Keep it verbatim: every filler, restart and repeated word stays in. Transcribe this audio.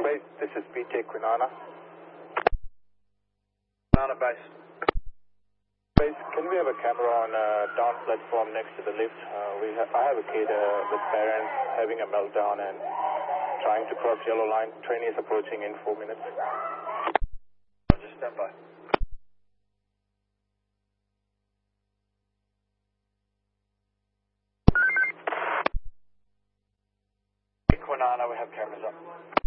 Base, this is P T Kwinana. Kwinana Base. Base, can we have a camera on a down platform next to the lift? Uh, we ha I have a kid uh, with parents having a meltdown and trying to cross yellow line. Train is approaching in four minutes. Just stand by. Kwinana, we have cameras up.